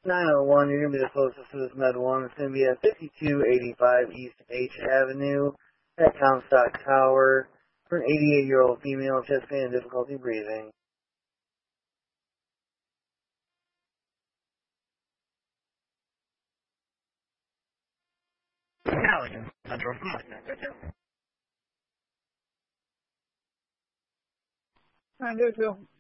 901, you're going to be the closest to this med one. It's going to be at 5285 East H Avenue at Comstock Tower for an 88-year-old female, chest pain and difficulty breathing. Intelligence Central. I do feel